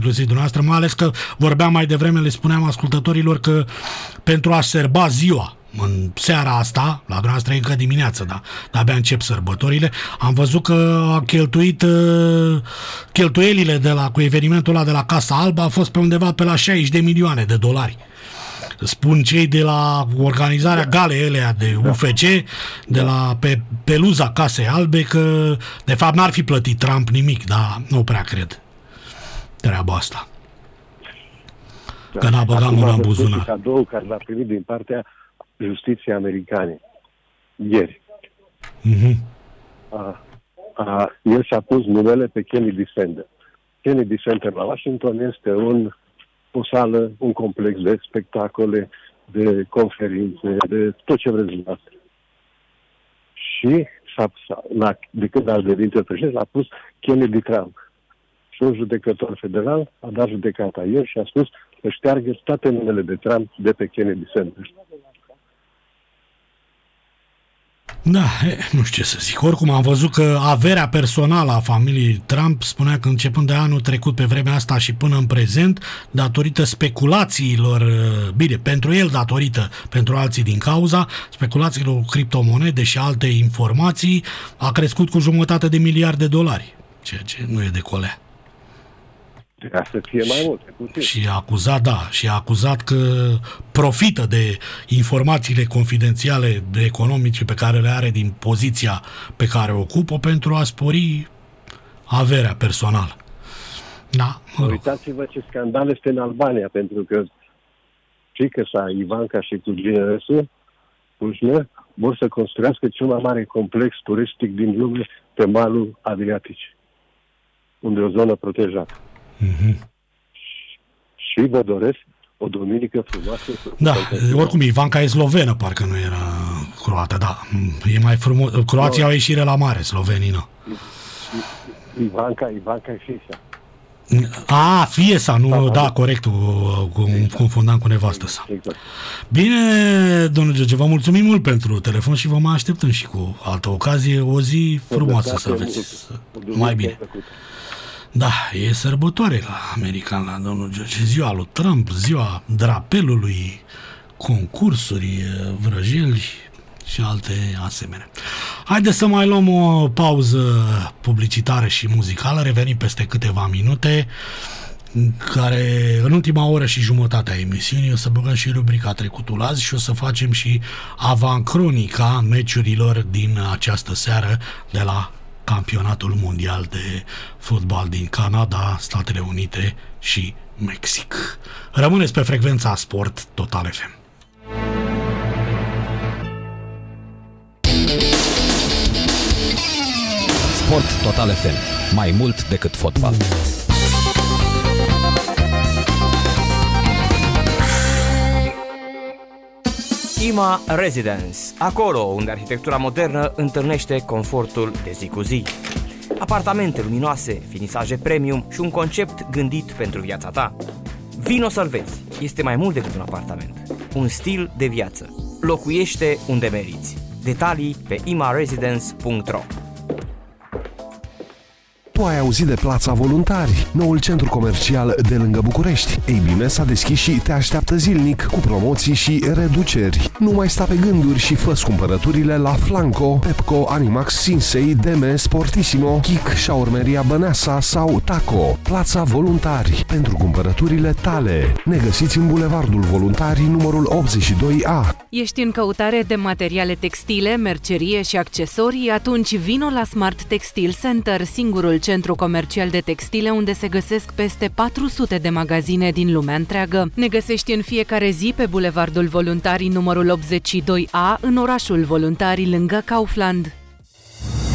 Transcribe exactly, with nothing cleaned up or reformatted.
inclusiv dumneavoastră, mai ales că vorbeam mai devreme, le spuneam ascultătorilor că pentru a serba ziua, în seara asta, la dumneavoastră încă dimineață, da, de-abia încep sărbătorile, am văzut că a cheltuit uh, cheltuielile de la, cu evenimentul ăla de la Casa Albă a fost pe undeva pe la șaizeci de milioane de dolari. Spun cei de la organizarea galei elea de U F C, de la pe peluza Casei Albe, că de fapt n-ar fi plătit Trump nimic, dar nu prea cred treaba asta. Da. Că n-a băgat mâna în buzunar. Cadou care l-a primit din partea justiției americane ieri. Mm-hmm. A, a, el și-a pus numele pe Kennedy Center. Kennedy Center la Washington este un o sală, un complex de spectacole, de conferințe, de tot ce vreți dumneavoastră. Și s-a, la, de când a devenit președinte, a pus Kennedy Trump. Și un judecător federal a dat judecata ieri și a spus că șteargă toate numele de Trump de pe Kennedy Center. Da, e, nu știu ce să zic. Oricum am văzut că averea personală a familiei Trump, spunea că începând de anul trecut pe vremea asta și până în prezent, datorită speculațiilor, bine, pentru el datorită, pentru alții din cauza, speculațiilor cu criptomonede și alte informații, a crescut cu jumătate de miliard de dolari, ceea ce nu e de colea. Ca să fie mai mult. Și a acuzat, da, și a acuzat că profită de informațiile confidențiale de economice pe care le are din poziția pe care o ocupă pentru a spori averea personală. Da, mă rog. Uitați-vă ce scandal este în Albania, pentru că fiică sa, Ivanka și cuginele său, Pușne, vor să construiască cel mai mare complex turistic din lume pe malul Adriatic, unde e o zonă protejată. Mm-hmm. Și vă doresc o duminică frumoasă. Da, oricum Ivanka e slovenă, parcă nu era croată, da. E mai frumos. Croația no. Au ieșire la mare, slovenii nu. Ivanka, Ivanka e Fiesa. A, Fiesa, nu, da, da corect, exact. Confundam cu nevastă sa. Exact. Bine, domnul George, vă mulțumim mult pentru telefon și vă mai așteptăm și cu altă ocazie, o zi frumoasă să aveți. Mai bine. Da, e sărbătoare la american, la domnul George. Ziua lui Trump, ziua drapelului, concursuri, vrăjeli și alte asemenea. Haideți să mai luăm o pauză publicitară și muzicală. Revenim peste câteva minute, care în ultima oră și jumătate a emisiunii o să băgăm și rubrica Trecutul azi și o să facem și avancronica meciurilor din această seară de la Campionatul Mondial de Fotbal din Canada, Statele Unite și Mexic. Rămâneți pe frecvența Sport Total F M. Sport Total F M. Mai mult decât fotbal. IMA Residence, acolo unde arhitectura modernă întâlnește confortul de zi cu zi. Apartamente luminoase, finisaje premium și un concept gândit pentru viața ta. Vino să-l vezi, este mai mult decât un apartament, un stil de viață. Locuiește unde meriți. Detalii pe ima residence punct ro. Tu ai auzit de Plața Voluntari, noul centru comercial de lângă București. Ei bine, s-a deschis și te așteaptă zilnic cu promoții și reduceri. Nu mai sta pe gânduri și fă-ți cumpărăturile la Flanco, Pepco, Animax, Sinsei, Deme, Sportissimo, Kik, Shaurmeria Băneasa sau Taco. Plața Voluntari, pentru cumpărăturile tale. Ne găsiți în Bulevardul Voluntarii, numărul optzeci și doi A. Ești în căutare de materiale textile, mercerie și accesorii? Atunci vino la Smart Textile Center, singurul centru comercial de textile unde se găsesc peste patru sute de magazine din lumea întreagă. Ne găsești în fiecare zi pe Bulevardul Voluntarii numărul optzeci și doi A, în orașul Voluntarii, lângă Kaufland.